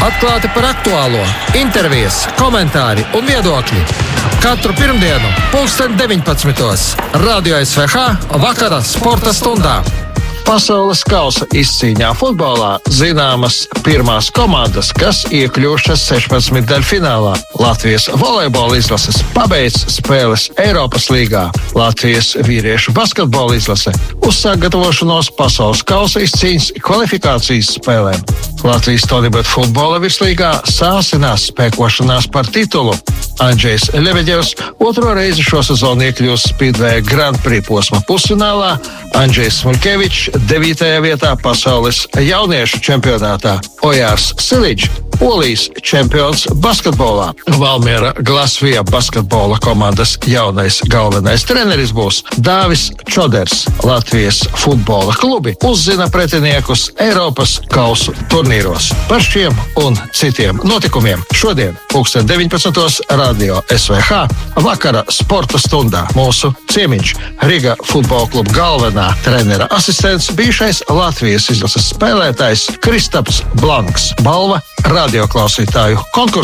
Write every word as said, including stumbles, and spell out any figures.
Atklāti par aktuālo, intervijas, komentāri un viedokļi. Katru pirmdienu, pulksten deviņpadsmitos. Radio S V H vakara sporta stundā. Pasaules kausa izcīņā futbolā zināmas pirmās komandas, kas iekļuvušas sešpadsmitdaļfinālā. Latvijas volejbola izlases pabeidz spēles Eiropas līgā. Latvijas vīriešu basketbola izlase uzsāk gatavošanos pasaules kausa izcīņas kvalifikācijas spēlēm. Latvijas Tonibet futbola virslīgā sāsinās spēkošanās par titulu. Andžejs Ļebeģevs otro reizi šo sezonu iekļūst Speedway Grand Prix posma pusfinālā, Andžejs Smuļkevičs devītajā vietā pasaules jauniešu čempionātā, Ojārs Siliģs Polijas čempions basketbolā. Valmiera Glasvija basketbola komandas jaunais galvenais treneris būs Dāvis Čoders. Latvijas futbola klubi uzzina pretiniekus Eiropas kausu turnīros. Par šiem un citiem notikumiem šodien pulksten deviņpadsmitos Radio S V H vakara sporta stundā. Mūsu ciemiņš Riga futbola kluba galvenā trenera asistents bijušais Latvijas izlases spēlētājs Kristaps Blanks. Balva radioklausītāju konkursā